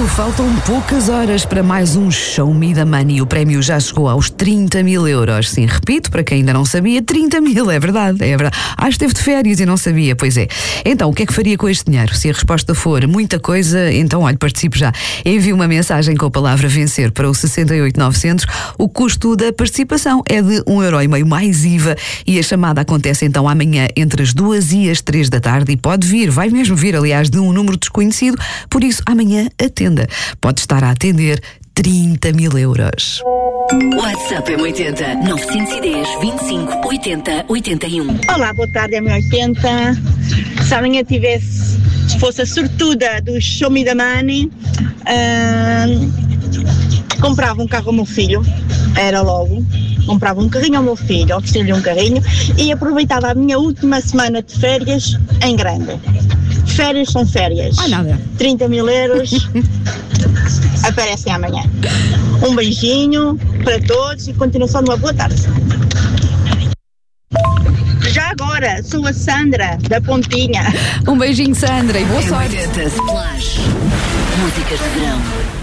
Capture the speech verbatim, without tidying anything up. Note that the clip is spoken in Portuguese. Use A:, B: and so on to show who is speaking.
A: Portanto, faltam poucas horas para mais um Show Me the Money. O prémio já chegou aos trinta mil euros. Sim, repito, para quem ainda não sabia, trinta mil, é verdade, é verdade. Ah, esteve de férias e não sabia, pois é. Então, o que é que faria com este dinheiro? Se a resposta for muita coisa, então, olha, participe já. Envie uma mensagem com a palavra vencer para o seis oito nove zero zero. O custo da participação é de um euro e meio mais I V A e a chamada acontece então amanhã entre as duas e as três da tarde e pode vir, vai mesmo vir, aliás, de um número desconhecido, por isso amanhã atenda. Pode estar a atender trinta mil euros.
B: WhatsApp M oitenta, novecentos e dez, vinte e cinco, oitenta, oitenta e um.
C: Olá, boa tarde, M oitenta. Se amanhã tivesse, se fosse a sortuda do Show Me the Money, uh, comprava um carro ao meu filho, era logo, comprava um carrinho ao meu filho, oferecia-lhe um carrinho e aproveitava a minha última semana de férias em grande. Férias são férias.
A: Ah, nada.
C: trinta mil euros aparecem amanhã. Um beijinho para todos e continuação de uma boa tarde. Já agora, sou a Sandra, da Pontinha.
A: Um beijinho, Sandra, e boa sorte.
B: M oitenta Splash. Músicas de verão.